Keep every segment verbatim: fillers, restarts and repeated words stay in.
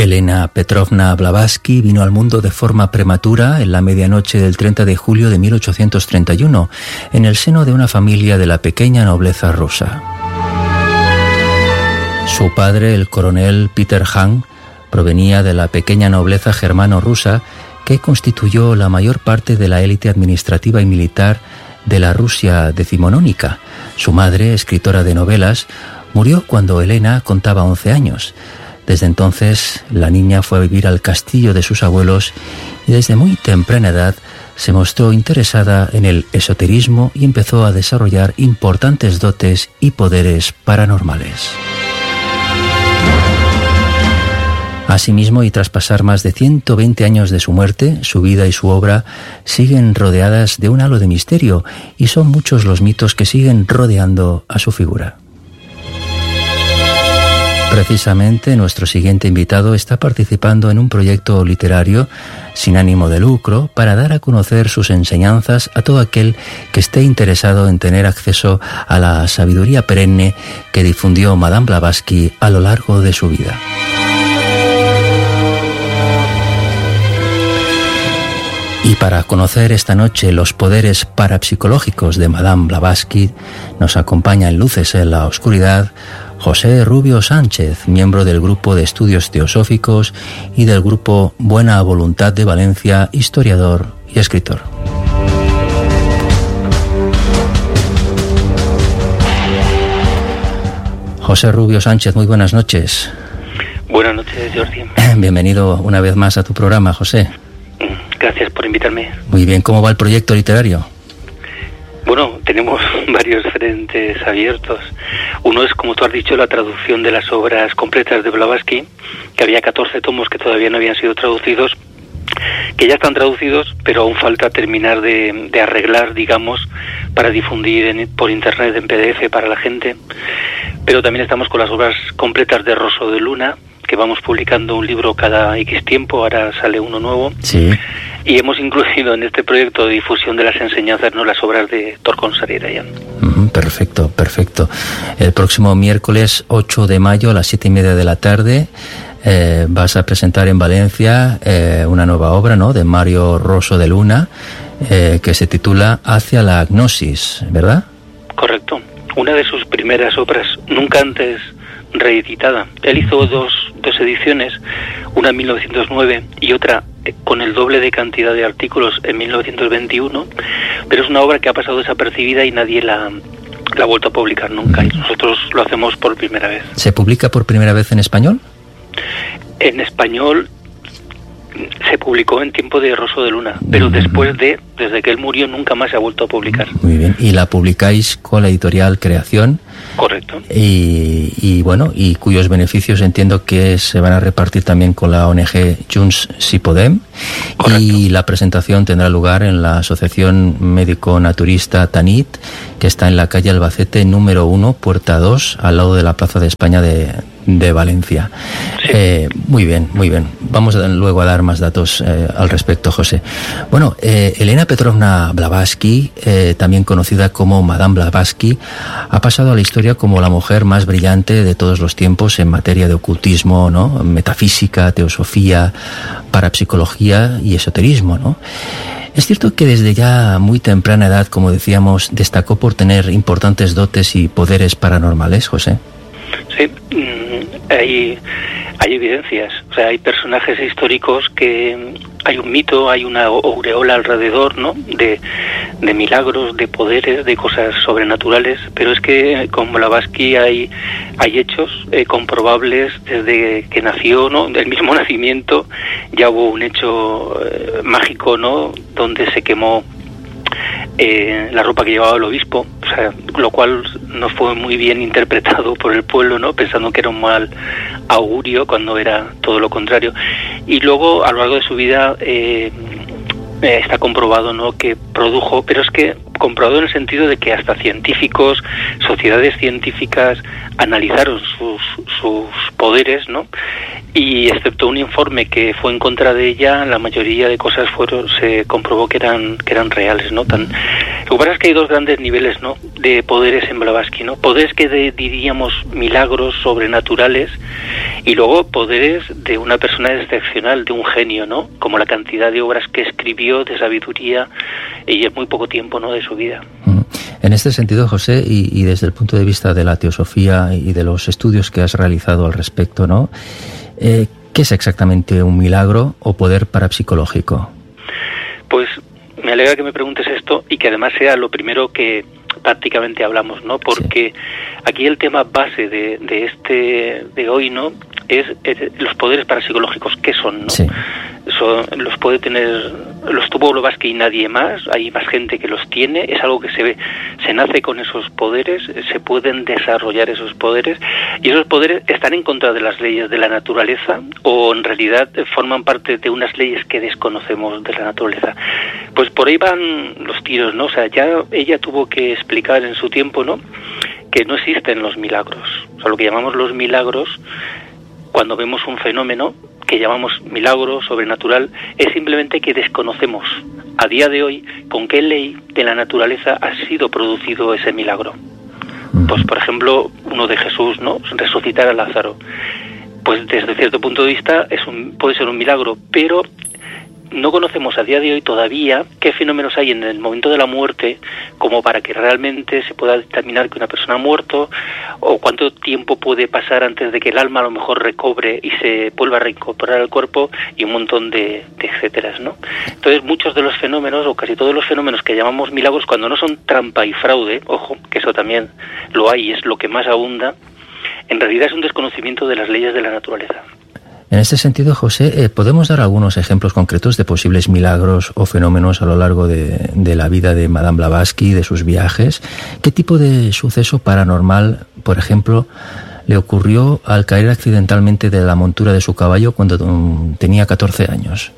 Elena Petrovna Blavatsky vino al mundo de forma prematura en la medianoche del treinta de julio de mil ochocientos treinta y uno, en el seno de una familia de la pequeña nobleza rusa. Su padre, el coronel Peter Han, provenía de la pequeña nobleza germano-rusa que constituyó la mayor parte de la élite administrativa y militar de la Rusia decimonónica. Su madre, escritora de novelas, murió cuando Elena contaba once años. Desde entonces, la niña fue a vivir al castillo de sus abuelos y desde muy temprana edad se mostró interesada en el esoterismo y empezó a desarrollar importantes dotes y poderes paranormales. Asimismo, y tras pasar más de ciento veinte años de su muerte, su vida y su obra siguen rodeadas de un halo de misterio y son muchos los mitos que siguen rodeando a su figura. Precisamente, nuestro siguiente invitado está participando en un proyecto literario sin ánimo de lucro para dar a conocer sus enseñanzas a todo aquel que esté interesado en tener acceso a la sabiduría perenne que difundió Madame Blavatsky a lo largo de su vida. Y para conocer esta noche los poderes parapsicológicos de Madame Blavatsky, nos acompaña en Luces en la Oscuridad José Rubio Sánchez, miembro del Grupo de Estudios Teosóficos y del Grupo Buena Voluntad de Valencia, historiador y escritor. José Rubio Sánchez, muy buenas noches. Buenas noches, Jordi. Bienvenido una vez más a tu programa, José. Gracias por invitarme. Muy bien, ¿cómo va el proyecto literario? Bueno, tenemos varios frentes abiertos. Uno es, como tú has dicho, la traducción de las obras completas de Blavatsky, que había catorce tomos que todavía no habían sido traducidos, que ya están traducidos, pero aún falta terminar de, de arreglar, digamos, para difundir en, por internet en P D F para la gente. Pero también estamos con las obras completas de Rosso de Luna, que vamos publicando un libro cada X tiempo, ahora sale uno nuevo. Sí. Y hemos incluido en este proyecto de difusión de las enseñanzas, ¿no?, las obras de Torkon Sarirayan. Uh-huh, perfecto, perfecto. El próximo miércoles ocho de mayo a las siete y media de la tarde eh, vas a presentar en Valencia eh, una nueva obra, ¿no?, de Mario Rosso de Luna, eh, que se titula Hacia la Gnosis, ¿verdad? Correcto. Una de sus primeras obras, nunca antes reeditada. Él hizo dos, dos ediciones, una en mil novecientos nueve y otra con el doble de cantidad de artículos en mil novecientos veintiuno, pero es una obra que ha pasado desapercibida y nadie la, la ha vuelto a publicar nunca, y nosotros lo hacemos por primera vez. ¿Se publica por primera vez en español? En español se publicó en tiempo de Rosso de Luna, pero uh-huh. después de, desde que él murió, nunca más se ha vuelto a publicar. Muy bien, y la publicáis con la editorial Creación. Correcto. Y, y bueno, y cuyos beneficios entiendo que se van a repartir también con la O N G Junts Si Podem. Correcto. Y la presentación tendrá lugar en la Asociación Médico Naturista Tanit, que está en la calle Albacete número uno, puerta dos, al lado de la Plaza de España de, de Valencia. Sí. Eh, muy bien, muy bien. Vamos a, luego a dar más datos eh, al respecto, José. Bueno, eh, Elena Petrovna Blavatsky, eh, también conocida como Madame Blavatsky, ha pasado a la historia como la mujer más brillante de todos los tiempos en materia de ocultismo, ¿no?, metafísica, teosofía, parapsicología y esoterismo, ¿no? Es cierto que desde ya muy temprana edad, como decíamos, destacó por tener importantes dotes y poderes paranormales, José. Sí, hay, hay evidencias, o sea, hay personajes históricos que hay un mito, hay una aureola alrededor, ¿no?, de, de milagros, de poderes, de cosas sobrenaturales, pero es que con Blavatsky hay, hay hechos eh, comprobables desde que nació, ¿no?, del mismo nacimiento. Ya hubo un hecho eh, mágico, ¿no?, donde se quemó Eh, la ropa que llevaba el obispo, o sea, lo cual no fue muy bien interpretado por el pueblo, ¿no?, pensando que era un mal augurio cuando era todo lo contrario. Y luego, a lo largo de su vida, eh, eh, está comprobado, ¿no?, que produjo, pero es que comprobado en el sentido de que hasta científicos, sociedades científicas analizaron sus, sus poderes, ¿no?, y excepto un informe que fue en contra de ella, la mayoría de cosas fueron, se comprobó que eran que eran reales, ¿no? Tan, lo que pasa es que hay dos grandes niveles, ¿no?, de poderes en Blavatsky, ¿no? Poderes que de, diríamos milagros sobrenaturales, Y luego poderes de una persona excepcional, de un genio, ¿no? Como la cantidad de obras que escribió, de sabiduría, y en muy poco tiempo, ¿no?, de su vida. En este sentido, José, y, y desde el punto de vista de la teosofía y de los estudios que has realizado al respecto, ¿no?, eh, ¿qué es exactamente un milagro o poder parapsicológico? Pues me alegra que me preguntes esto y que además sea lo primero que prácticamente hablamos, ¿no? Porque sí. Aquí el tema base de, de este de hoy, ¿no?, es, es los poderes parapsicológicos. ¿Qué son, no? Sí. Son, los puede tener, los tuvo Blavatsky y nadie más. Hay más gente que los tiene. Es algo que se ve, se nace con esos poderes, se pueden desarrollar esos poderes, y esos poderes están en contra de las leyes de la naturaleza, o en realidad forman parte de unas leyes que desconocemos de la naturaleza. Pues por ahí van los tiros, ¿no? O sea, ya ella tuvo que explicar en su tiempo, ¿no?, que no existen los milagros. O sea, lo que llamamos los milagros, cuando vemos un fenómeno que llamamos milagro sobrenatural, es simplemente que desconocemos a día de hoy con qué ley de la naturaleza ha sido producido ese milagro. Pues, por ejemplo, uno de Jesús, ¿no?, resucitar a Lázaro. Pues desde cierto punto de vista es un, puede ser un milagro, pero no conocemos a día de hoy todavía qué fenómenos hay en el momento de la muerte como para que realmente se pueda determinar que una persona ha muerto, o cuánto tiempo puede pasar antes de que el alma a lo mejor recobre y se vuelva a reincorporar al cuerpo, y un montón de, de etcéteras, ¿no? Entonces, muchos de los fenómenos, o casi todos los fenómenos que llamamos milagros, cuando no son trampa y fraude, ojo, que eso también lo hay y es lo que más abunda, en realidad es un desconocimiento de las leyes de la naturaleza. En este sentido, José, eh, ¿podemos dar algunos ejemplos concretos de posibles milagros o fenómenos a lo largo de, de la vida de Madame Blavatsky, de sus viajes? ¿Qué tipo de suceso paranormal, por ejemplo, le ocurrió al caer accidentalmente de la montura de su caballo cuando um, tenía catorce años?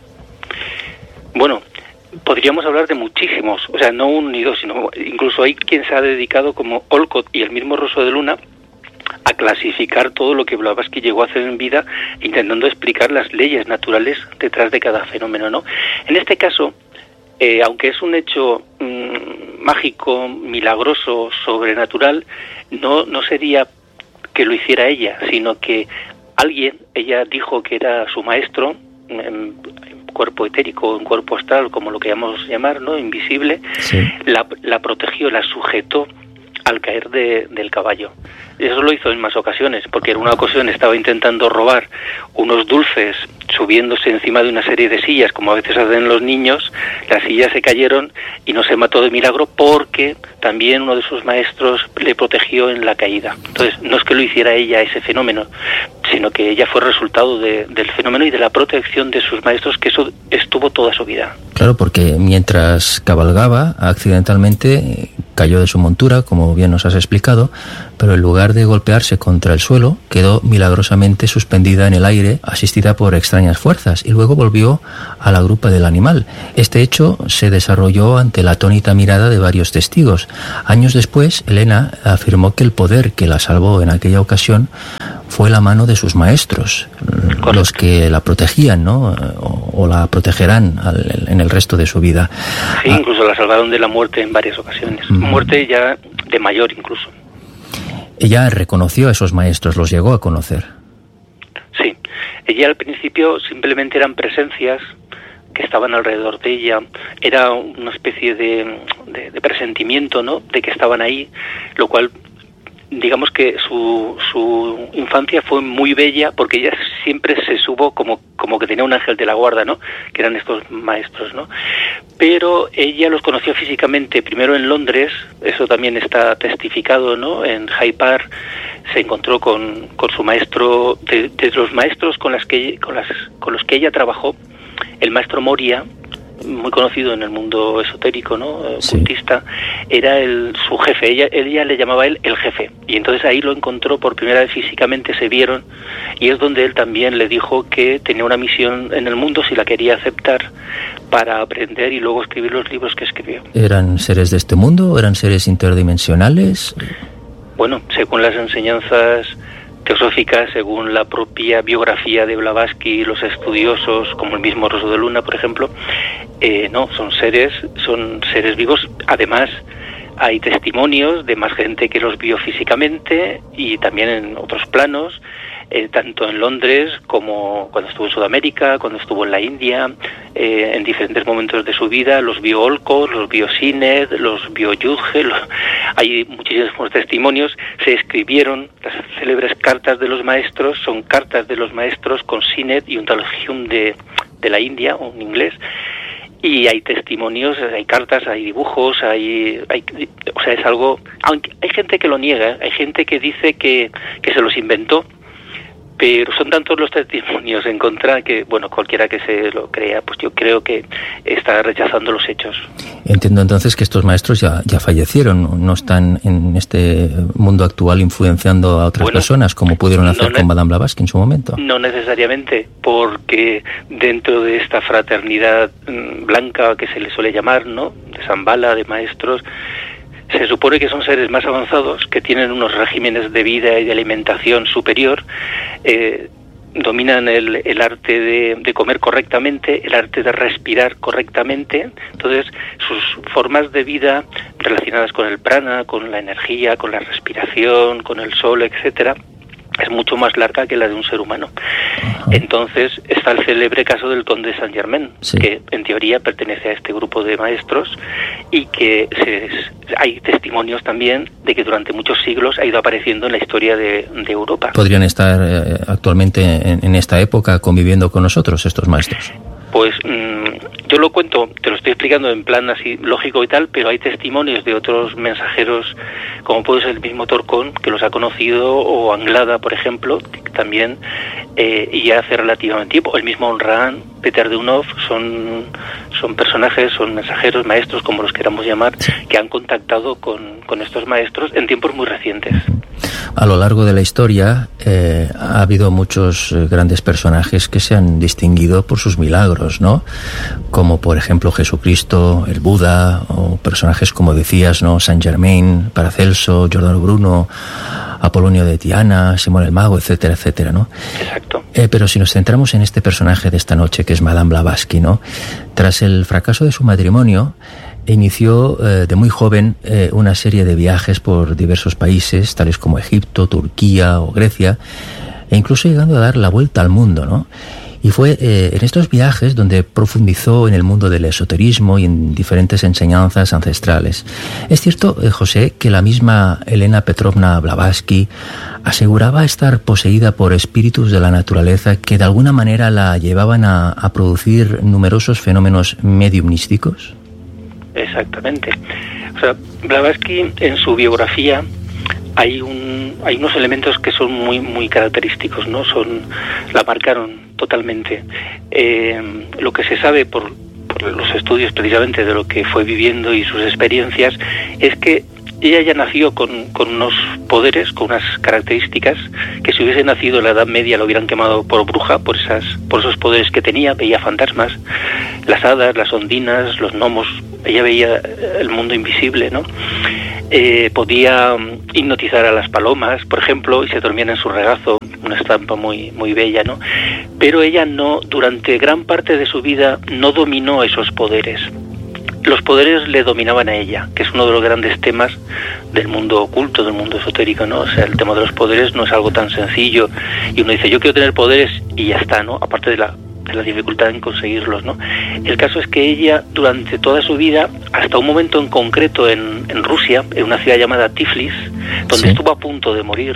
Bueno, podríamos hablar de muchísimos, o sea, no un ni dos, sino incluso hay quien se ha dedicado, como Olcott y el mismo Rosso de Luna, a clasificar todo lo que Blavatsky llegó a hacer en vida, intentando explicar las leyes naturales detrás de cada fenómeno, ¿no? En este caso, eh, aunque es un hecho mmm, mágico, milagroso, sobrenatural, no, no sería que lo hiciera ella, sino que alguien, ella dijo que era su maestro, en, en cuerpo etérico, en cuerpo astral, como lo queramos llamar, ¿no?, invisible, sí. la, la protegió, la sujetó al caer de, del caballo. Eso lo hizo en más ocasiones, porque en una ocasión estaba intentando robar unos dulces subiéndose encima de una serie de sillas, como a veces hacen los niños. Las sillas se cayeron y no se mató de milagro, porque también uno de sus maestros le protegió en la caída. Entonces, no es que lo hiciera ella ese fenómeno, sino que ella fue resultado de, del fenómeno y de la protección de sus maestros, que eso estuvo toda su vida. Claro, porque mientras cabalgaba, accidentalmente cayó de su montura, como bien nos has explicado, pero en lugar de golpearse contra el suelo, quedó milagrosamente suspendida en el aire, asistida por extrañas fuerzas, y luego volvió a la grupa del animal. Este hecho se desarrolló ante la atónita mirada de varios testigos. Años después, Elena afirmó que el poder que la salvó en aquella ocasión fue la mano de sus maestros, Correcto. Los que la protegían, ¿no?, o, o la protegerán al, en el resto de su vida. Sí, incluso la salvaron de la muerte en varias ocasiones. Mm. Muerte ya de mayor incluso. Ella reconoció a esos maestros, los llegó a conocer. Sí, ella al principio simplemente eran presencias que estaban alrededor de ella, era una especie de, de, de presentimiento, ¿no?, de que estaban ahí, lo cual, digamos que su, su infancia fue muy bella, porque ella siempre se supo como, como que tenía un ángel de la guarda, ¿no?, que eran estos maestros, ¿no? Pero ella los conoció físicamente primero en Londres, eso también está testificado, ¿no?, en Hyde Park. Se encontró con, con su maestro, de, de los maestros con las que con las con los que ella trabajó, el maestro Moria, muy conocido en el mundo esotérico, ¿no?, sí. Ocultista, era el, su jefe. Ella, ella le llamaba a él el jefe, y entonces ahí lo encontró por primera vez físicamente, se vieron, y es donde él también le dijo que tenía una misión en el mundo, si la quería aceptar, para aprender y luego escribir los libros que escribió. ¿Eran seres de este mundo? ¿Eran seres interdimensionales? Bueno, según las enseñanzas teosóficas, según la propia biografía de Blavatsky, los estudiosos, como el mismo Rosso de Luna, por ejemplo, eh, no, son seres, son seres vivos. Además, hay testimonios de más gente que los vio físicamente y también en otros planos, eh, tanto en Londres como cuando estuvo en Sudamérica, cuando estuvo en la India, eh, en diferentes momentos de su vida. Los vio Olcott, los vio Sinet, los vio Yudge, los... hay muchísimos testimonios. Se escribieron las célebres cartas de los maestros, son cartas de los maestros con Sinet y un tal Hume de, de la India, un inglés. Y hay testimonios, hay cartas, hay dibujos, hay, hay, o sea, es algo, aunque hay gente que lo niega, hay gente que dice que, que se los inventó, pero son tantos los testimonios en contra que, bueno, cualquiera que se lo crea, pues yo creo que está rechazando los hechos. Entiendo entonces que estos maestros ya, ya fallecieron, no están en este mundo actual influenciando a otras bueno, personas, como pudieron hacer no con Madame Blavatsky en su momento. No necesariamente, porque dentro de esta fraternidad blanca que se le suele llamar, ¿no?, de Shambhala, de maestros, se supone que son seres más avanzados, que tienen unos regímenes de vida y de alimentación superior, eh, dominan el, el arte de, de comer correctamente, el arte de respirar correctamente. Entonces, sus formas de vida relacionadas con el prana, con la energía, con la respiración, con el sol, etcétera, es mucho más larga que la de un ser humano. Ajá. Entonces está el célebre caso del conde Saint Germain, sí, que en teoría pertenece a este grupo de maestros y que se, hay testimonios también de que durante muchos siglos ha ido apareciendo en la historia de, de Europa. ¿Podrían estar eh, actualmente en, en esta época conviviendo con nosotros estos maestros? Pues mmm, yo lo cuento, te lo estoy explicando en plan así lógico y tal, pero hay testimonios de otros mensajeros, como puede ser el mismo Torcón, que los ha conocido, o Anglada, por ejemplo, que también, eh, y ya hace relativamente tiempo, el mismo Honran, Peter Deunoff, son, son personajes, son mensajeros, maestros, como los queramos llamar, que han contactado con, con estos maestros en tiempos muy recientes. A lo largo de la historia eh, ha habido muchos eh, grandes personajes que se han distinguido por sus milagros, ¿no? Como por ejemplo Jesucristo, el Buda, o personajes como decías, ¿no?, Saint Germain, Paracelso, Giordano Bruno, Apolonio de Tiana, Simón el Mago, etcétera, etcétera, ¿no? Exacto. Eh, pero si nos centramos en este personaje de esta noche, que es Madame Blavatsky, ¿no? Tras el fracaso de su matrimonio, inició eh, de muy joven eh, una serie de viajes por diversos países, tales como Egipto, Turquía o Grecia, e incluso llegando a dar la vuelta al mundo, ¿no? Y fue eh, en estos viajes donde profundizó en el mundo del esoterismo y en diferentes enseñanzas ancestrales. Es cierto, eh, José, que la misma Elena Petrovna Blavatsky aseguraba estar poseída por espíritus de la naturaleza que de alguna manera la llevaban a, a producir numerosos fenómenos mediumnísticos. Exactamente. O sea, Blavatsky, en su biografía hay un hay unos elementos que son muy muy característicos, ¿no? Son la marcaron totalmente. Eh, lo que se sabe por, por los estudios precisamente de lo que fue viviendo y sus experiencias es que ella ya nació con, con unos poderes, con unas características que si hubiese nacido en la Edad Media lo hubieran quemado por bruja, por esas por esos poderes que tenía. Veía fantasmas, las hadas, las ondinas, los gnomos. Ella veía el mundo invisible, ¿no? Eh, podía hipnotizar a las palomas, por ejemplo, y se dormían en su regazo, una estampa muy muy bella, ¿no? Pero ella no, durante gran parte de su vida, no dominó esos poderes. Los poderes le dominaban a ella, que es uno de los grandes temas del mundo oculto, del mundo esotérico, ¿no? O sea, el tema de los poderes no es algo tan sencillo y uno dice, yo quiero tener poderes y ya está, ¿no? Aparte de la de la dificultad en conseguirlos, ¿no? El caso es que ella, durante toda su vida, hasta un momento en concreto en, en Rusia, en una ciudad llamada Tiflis, donde sí. estuvo a punto de morir,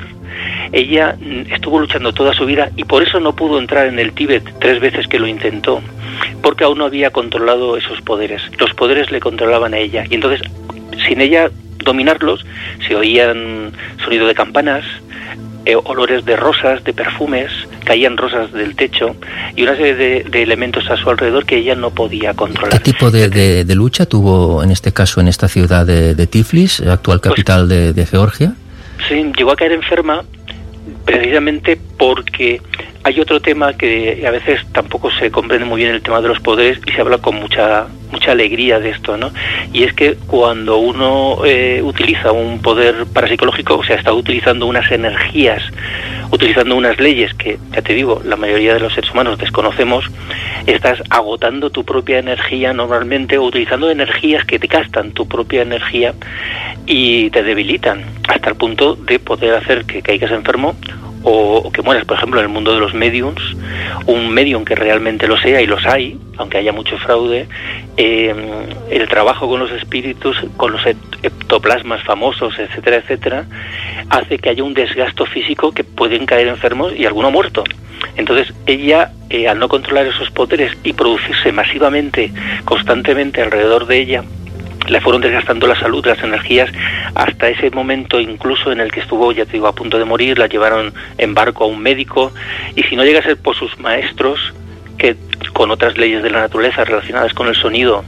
ella estuvo luchando toda su vida y por eso no pudo entrar en el Tíbet tres veces que lo intentó, porque aún no había controlado esos poderes. Los poderes le controlaban a ella y entonces, sin ella dominarlos, se oían sonido de campanas, Eh, olores de rosas, de perfumes, caían rosas del techo y una serie de, de elementos a su alrededor que ella no podía controlar. ¿Qué tipo de, de, de lucha tuvo en este caso en esta ciudad de, de Tiflis, actual capital pues, de, de Georgia? Sí, llegó a caer enferma precisamente porque hay otro tema que a veces tampoco se comprende muy bien, el tema de los poderes, y se habla con mucha mucha alegría de esto, ¿no? Y es que cuando uno eh, utiliza un poder parapsicológico, o sea, está utilizando unas energías, utilizando unas leyes que, ya te digo, la mayoría de los seres humanos desconocemos, estás agotando tu propia energía normalmente, o utilizando energías que te gastan tu propia energía y te debilitan, hasta el punto de poder hacer que caigas enfermo o, o que mueras, por ejemplo, en el mundo de los mediums, un medium que realmente lo sea, y los hay, aunque haya mucho fraude, eh, el trabajo con los espíritus, con los ectoplasmas famosos, etcétera, etcétera, hace que haya un desgasto físico que pueden caer enfermos y alguno muerto. Entonces ella, eh, al no controlar esos poderes y producirse masivamente, constantemente alrededor de ella, le fueron desgastando la salud, las energías, hasta ese momento incluso en el que estuvo, ya te digo, a punto de morir. La llevaron en barco a un médico, y si no llega a ser por sus maestros, que con otras leyes de la naturaleza relacionadas con el sonido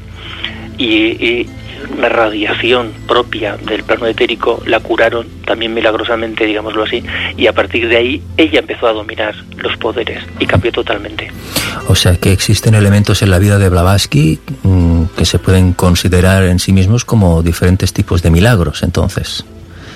y, y una radiación propia del plano etérico, la curaron también milagrosamente, digámoslo así, y a partir de ahí ella empezó a dominar los poderes y cambió totalmente. O sea que existen elementos en la vida de Blavatsky mmm, que se pueden considerar en sí mismos como diferentes tipos de milagros, entonces.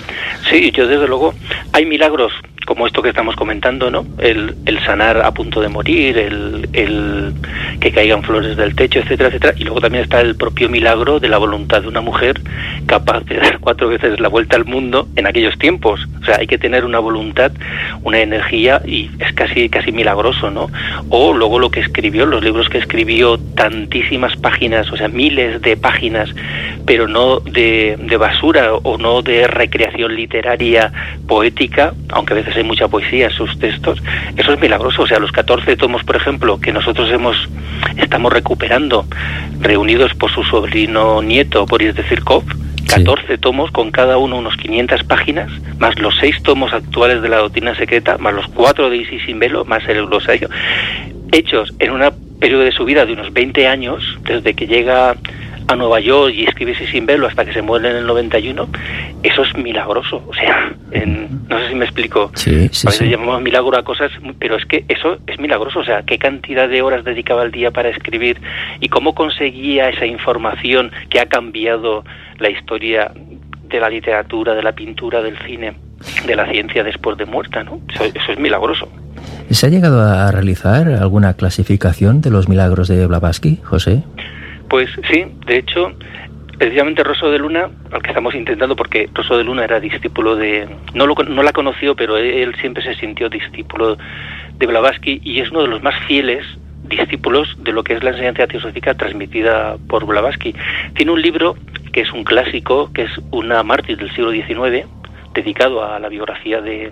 Sí, yo desde luego, hay milagros como esto que estamos comentando, ¿no? El, el sanar a punto de morir, el, el que caigan flores del techo, etcétera, etcétera. Y luego también está el propio milagro de la voluntad de una mujer capaz de dar cuatro veces la vuelta al mundo en aquellos tiempos. O sea, hay que tener una voluntad, una energía, y es casi casi milagroso, ¿no? O luego lo que escribió, los libros que escribió, tantísimas páginas, o sea, miles de páginas, pero no de, de basura o no de recreación literaria, poética, aunque a veces hay mucha poesía en sus textos. Eso es milagroso. O sea, los catorce tomos, por ejemplo, que nosotros hemos estamos recuperando, reunidos por su sobrino nieto, Boris de Zirkov, catorce sí. tomos, con cada uno unos quinientas páginas, más los seis tomos actuales de la doctrina secreta, más los cuatro de Isis sin velo, más el glosario, hechos en un periodo de su vida de unos veinte años, desde que llega a Nueva York y escribe Isis sin velo hasta que se muere en el noventa y uno. Eso es milagroso. O sea, en, no sé si me explico. Sí, sí, a veces sí. llamamos milagro a cosas, pero es que eso es milagroso. O sea, qué cantidad de horas dedicaba al día para escribir y cómo conseguía esa información que ha cambiado la historia de la literatura, de la pintura, del cine, de la ciencia después de muerta, ¿no? Eso, eso es milagroso. ¿Se ha llegado a realizar alguna clasificación de los milagros de Blavatsky, José? Pues sí, de hecho, precisamente Rosso de Luna, al que estamos intentando, porque Rosso de Luna era discípulo de... No, lo, no la conoció, pero él siempre se sintió discípulo de Blavatsky y es uno de los más fieles discípulos de lo que es la enseñanza teosófica transmitida por Blavatsky. Tiene un libro que es un clásico, que es una mártir del siglo diecinueve, dedicado a la biografía de,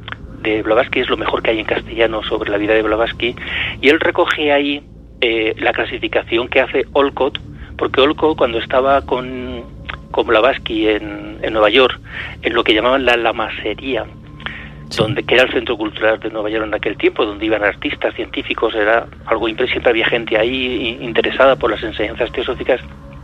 de Blavatsky. Es lo mejor que hay en castellano sobre la vida de Blavatsky, y él recoge ahí eh, la clasificación que hace Olcott, porque Olcott, cuando estaba con, con Blavatsky en, en Nueva York, en lo que llamaban la lamasería, sí. donde que era el centro cultural de Nueva York en aquel tiempo, donde iban artistas, científicos, era algo impresionante, había gente ahí interesada por las enseñanzas teosóficas.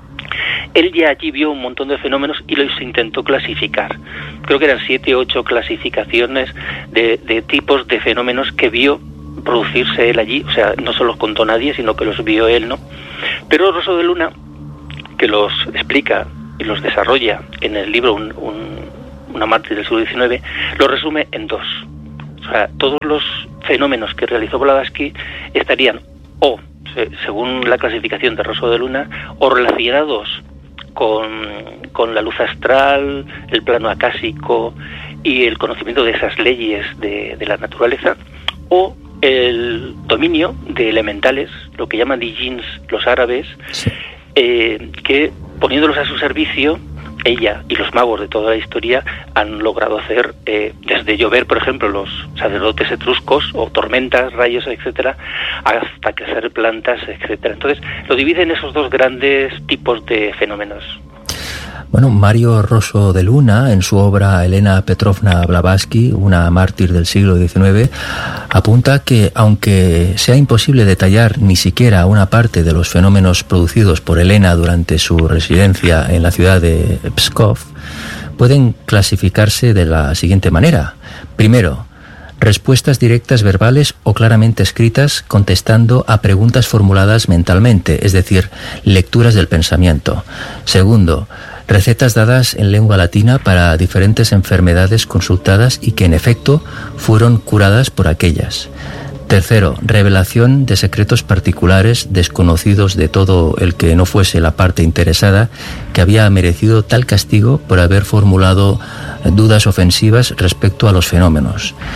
Él ya allí vio un montón de fenómenos y los intentó clasificar. Creo que eran siete o ocho clasificaciones de, de tipos de fenómenos que vio producirse él allí. O sea, no se los contó nadie, sino que los vio él, ¿no? Pero Rosso de Luna, que los explica y los desarrolla en el libro un, un, Una mártir del siglo diecinueve, lo resume en dos. O sea, todos los fenómenos que realizó Blavatsky estarían o, según la clasificación de Rosso de Luna, o relacionados con, con la luz astral, el plano acásico y el conocimiento de esas leyes de, de la naturaleza, o el dominio de elementales, lo que llaman dijins los árabes, sí. eh, que poniéndolos a su servicio, ella y los magos de toda la historia han logrado hacer, eh, desde llover, por ejemplo, los sacerdotes etruscos, o tormentas, rayos, etcétera, hasta crecer plantas, etcétera. Entonces, lo dividen en esos dos grandes tipos de fenómenos. Bueno, Mario Rosso de Luna, en su obra Elena Petrovna Blavatsky, una mártir del siglo diecinueve, apunta que, aunque sea imposible detallar ni siquiera una parte de los fenómenos producidos por Elena durante su residencia en la ciudad de Pskov, pueden clasificarse de la siguiente manera. Primero, respuestas directas verbales o claramente escritas contestando a preguntas formuladas mentalmente, es decir, lecturas del pensamiento. Segundo, recetas dadas en lengua latina para diferentes enfermedades consultadas y que en efecto fueron curadas por aquellas. Tercero, revelación de secretos particulares desconocidos de todo el que no fuese la parte interesada, que había merecido tal castigo por haber formulado dudas ofensivas respecto a los fenómenos.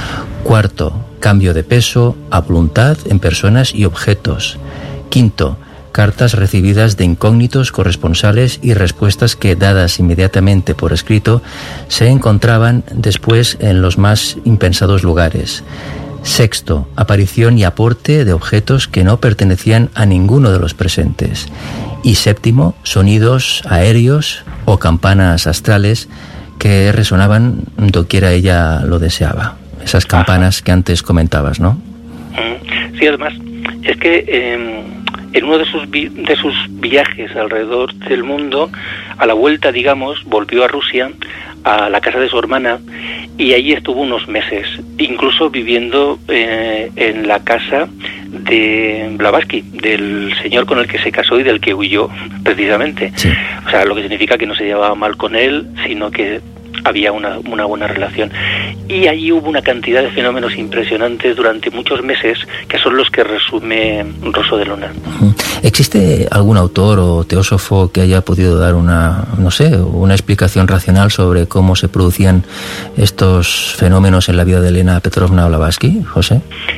Cuarto, cambio de peso a voluntad en personas y objetos. Quinto, cartas recibidas de incógnitos corresponsales y respuestas que, dadas inmediatamente por escrito, se encontraban después en los más impensados lugares. Sexto, aparición y aporte de objetos que no pertenecían a ninguno de los presentes. Y séptimo, sonidos aéreos o campanas astrales que resonaban doquiera ella lo deseaba. Esas campanas que antes comentabas, ¿no? Sí, además, es que eh, en uno de sus, vi- de sus viajes alrededor del mundo, a la vuelta, digamos, volvió a Rusia, a la casa de su hermana, y allí estuvo unos meses, incluso viviendo eh, en la casa de Blavatsky, del señor con el que se casó y del que huyó, precisamente. Sí. O sea, lo que significa que no se llevaba mal con él, sino que había una, una buena relación. Y allí hubo una cantidad de fenómenos impresionantes durante muchos meses, que son los que resume Rosso de Luna. ¿Existe algún autor o teósofo que haya podido dar una, no sé, una explicación racional sobre cómo se producían estos fenómenos en la vida de Elena Petrovna Blavatsky, José?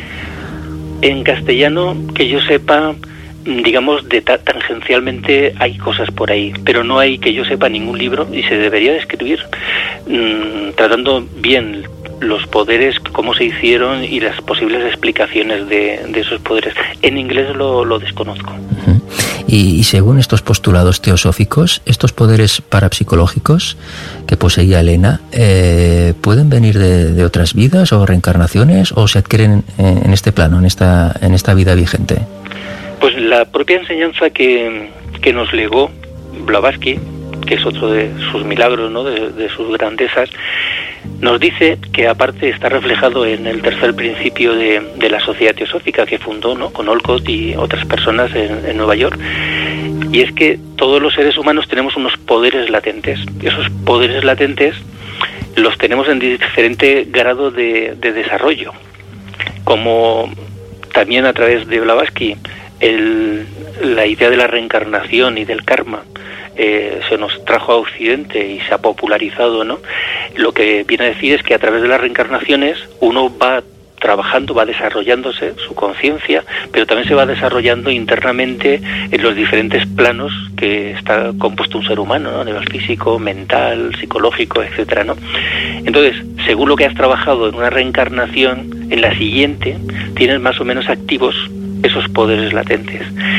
En castellano, que yo sepa, digamos, de ta- tangencialmente hay cosas por ahí, pero no hay, que yo sepa, ningún libro, y se debería de escribir mmm, tratando bien los poderes, cómo se hicieron y las posibles explicaciones de, de esos poderes. En inglés lo, lo desconozco. Uh-huh. Y, y según estos postulados teosóficos, estos poderes parapsicológicos que poseía Elena, eh, ¿pueden venir de, de otras vidas o reencarnaciones o se adquieren en, en este plano, en esta, en esta vida vigente? Pues la propia enseñanza que, que nos legó Blavatsky, que es otro de sus milagros, ¿no?, de, de sus grandezas, nos dice que aparte está reflejado en el tercer principio de, de la Sociedad Teosófica que fundó, ¿no?, con Olcott y otras personas en, en Nueva York, y es que todos los seres humanos tenemos unos poderes latentes. Esos poderes latentes los tenemos en diferente grado de, de desarrollo, como también a través de Blavatsky el, la idea de la reencarnación y del karma eh, se nos trajo a Occidente y se ha popularizado, ¿no? Lo que viene a decir es que a través de las reencarnaciones uno va trabajando, va desarrollándose su conciencia, pero también se va desarrollando internamente en los diferentes planos que está compuesto un ser humano, ¿no?, a nivel físico, mental, psicológico, etcétera, ¿no? Entonces, según lo que has trabajado en una reencarnación, en la siguiente tienes más o menos activos esos poderes latentes.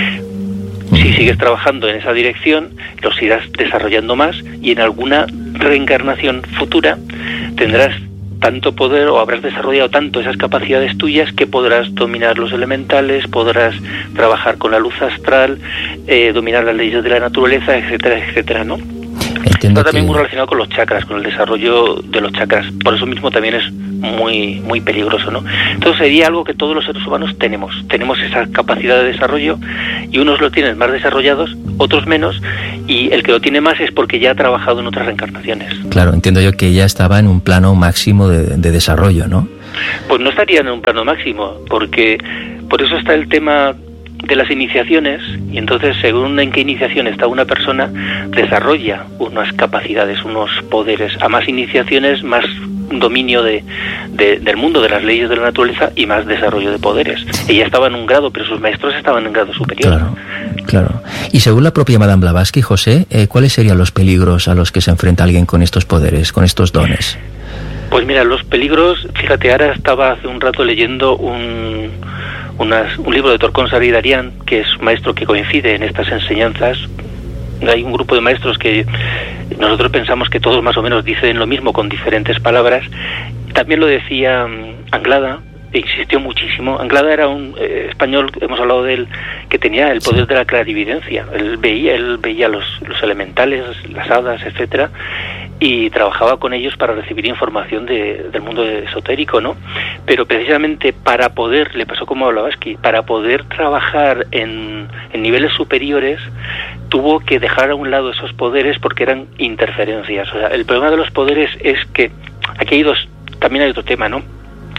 Si sigues trabajando en esa dirección, los irás desarrollando más y en alguna reencarnación futura tendrás tanto poder o habrás desarrollado tanto esas capacidades tuyas que podrás dominar los elementales, podrás trabajar con la luz astral, eh, dominar las leyes de la naturaleza, etcétera, etcétera, ¿no? Entiendo Está también que... muy relacionado con los chakras, con el desarrollo de los chakras. Por eso mismo también es muy muy peligroso, ¿no? Entonces sería algo que todos los seres humanos tenemos. Tenemos esa capacidad de desarrollo y unos lo tienen más desarrollados, otros menos, y el que lo tiene más es porque ya ha trabajado en otras reencarnaciones. Claro, entiendo yo que ya estaba en un plano máximo de, de desarrollo, ¿no? Pues no estaría en un plano máximo, porque por eso está el tema de las iniciaciones, y entonces según en qué iniciación está una persona, desarrolla unas capacidades, unos poderes. A más iniciaciones, más dominio de, de, del mundo, de las leyes de la naturaleza y más desarrollo de poderes. Ella estaba en un grado, pero sus maestros estaban en grado superior. Claro, claro. Y según la propia Madame Blavatsky, José, eh, ¿cuáles serían los peligros a los que se enfrenta alguien con estos poderes, con estos dones? Pues mira, los peligros, fíjate, ahora estaba hace un rato leyendo un, unas, un libro de Torcón Saridarian, que es un maestro que coincide en estas enseñanzas. Hay un grupo de maestros que nosotros pensamos que todos más o menos dicen lo mismo con diferentes palabras. También lo decía um, Anglada, e insistió muchísimo. Anglada era un eh, español, hemos hablado de él, que tenía el poder de la clarividencia. Él veía, él veía los, los elementales, las hadas, etcétera, y trabajaba con ellos para recibir información de, del mundo esotérico, ¿no? Pero precisamente para poder, le pasó como a Blavatsky, para poder trabajar en, en niveles superiores, tuvo que dejar a un lado esos poderes porque eran interferencias. O sea, el problema de los poderes es que aquí hay dos, también hay otro tema, ¿no?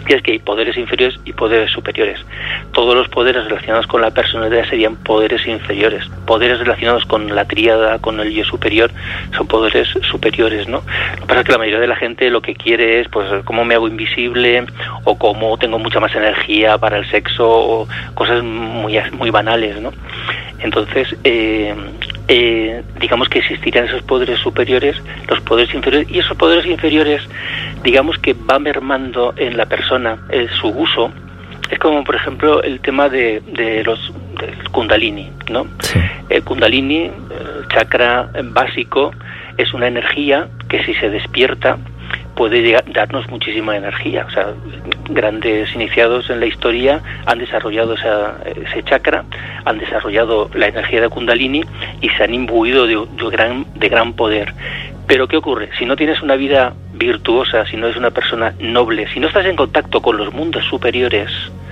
Y es que hay poderes inferiores y poderes superiores. Todos los poderes relacionados con la personalidad serían poderes inferiores. Poderes relacionados con la tríada, con el yo superior, son poderes superiores, ¿no? Lo que pasa es que la mayoría de la gente lo que quiere es, pues, cómo me hago invisible, o cómo tengo mucha más energía para el sexo, o cosas muy, muy banales, ¿no? Entonces, eh, eh, digamos que existirían esos poderes superiores, los poderes inferiores, y esos poderes inferiores, digamos que va mermando en la persona eh, su uso. Es como, por ejemplo, el tema de, de los del Kundalini, ¿no? Sí. El Kundalini, el chakra básico, es una energía que si se despierta puede llegar, darnos muchísima energía. O sea, grandes iniciados en la historia han desarrollado esa, ese chakra, han desarrollado la energía de Kundalini y se han imbuido de, de, gran, de gran poder. Pero ¿qué ocurre? Si no tienes una vida virtuosa, si no eres una persona noble, si no estás en contacto con los mundos superiores,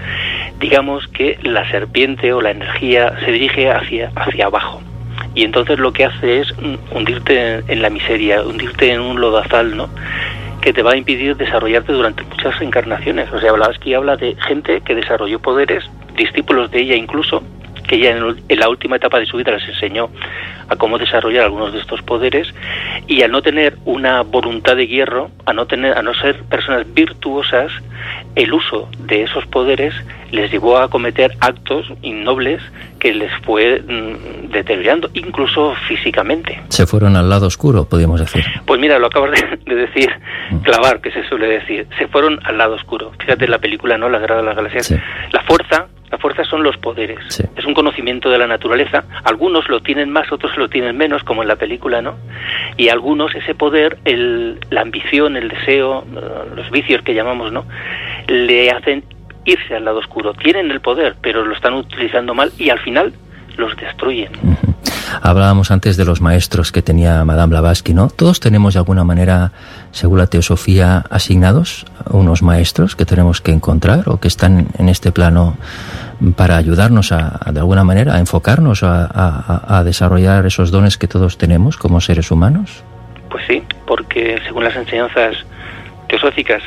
digamos que la serpiente o la energía se dirige hacia, hacia abajo. Y entonces lo que hace es hundirte en, en la miseria, hundirte en un lodazal, ¿no?, que te va a impedir desarrollarte durante muchas encarnaciones. O sea, Blavatsky habla de gente que desarrolló poderes, discípulos de ella incluso, que ella en, en la última etapa de su vida les enseñó a cómo desarrollar algunos de estos poderes, y al no tener una voluntad de hierro, a no tener, a no ser personas virtuosas, el uso de esos poderes les llevó a cometer actos innobles que les fue mm, deteriorando, incluso físicamente. Se fueron al lado oscuro, podríamos decir. Pues mira, lo acabas de, de decir, clavar, que se suele decir. Se fueron al lado oscuro. Fíjate en la película, ¿no?, La Guerra de las Galaxias. Sí. La fuerza, la fuerza son los poderes. Sí. Es un conocimiento de la naturaleza. Algunos lo tienen más, otros lo tienen menos, como en la película, ¿no? Y algunos ese poder, el, la ambición, el deseo, los vicios que llamamos, ¿no?, le hacen irse al lado oscuro. Tienen el poder, pero lo están utilizando mal y al final los destruyen. Uh-huh. Hablábamos antes de los maestros que tenía Madame Blavatsky, ¿no? Todos tenemos de alguna manera, según la teosofía, asignados unos maestros que tenemos que encontrar o que están en este plano para ayudarnos a, a de alguna manera, a enfocarnos, a, a, a desarrollar esos dones que todos tenemos como seres humanos. Pues sí, porque según las enseñanzas teosóficas,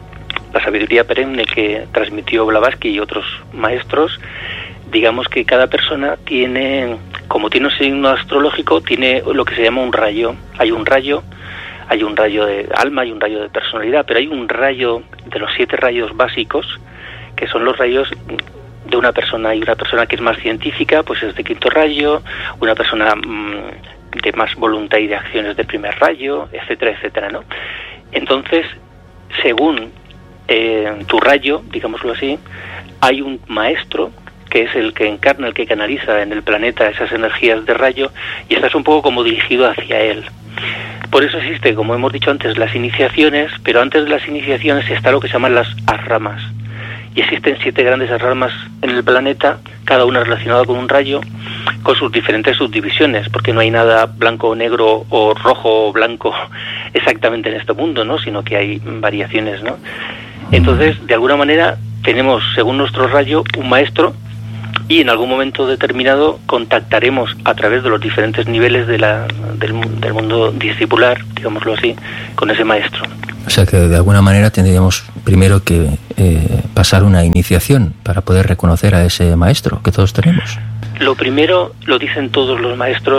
la sabiduría perenne que transmitió Blavatsky y otros maestros, digamos que cada persona tiene, como tiene un signo astrológico, tiene lo que se llama un rayo. Hay un rayo, hay un rayo de alma, hay un rayo de personalidad, pero hay un rayo de los siete rayos básicos, que son los rayos de una persona. Hay una persona que es más científica, pues es de quinto rayo, una persona mmm, de más voluntad y de acciones de primer rayo, etcétera, etcétera, ¿no? Entonces, según eh, tu rayo, digámoslo así, hay un maestro que es el que encarna, el que canaliza en el planeta esas energías de rayo, y estás un poco como dirigido hacia él. Por eso existe, como hemos dicho antes, las iniciaciones, pero antes de las iniciaciones está lo que se llaman las asramas. Y existen siete grandes asramas en el planeta, cada una relacionada con un rayo, con sus diferentes subdivisiones, porque no hay nada blanco o negro o rojo o blanco exactamente en este mundo, ¿no?, sino que hay variaciones, ¿no? Entonces, de alguna manera, tenemos, según nuestro rayo, un maestro, y en algún momento determinado contactaremos a través de los diferentes niveles de la, del, del mundo discipular, digámoslo así, con ese maestro. O sea que de alguna manera tendríamos primero que eh, pasar una iniciación para poder reconocer a ese maestro que todos tenemos. Lo primero lo dicen todos los maestros.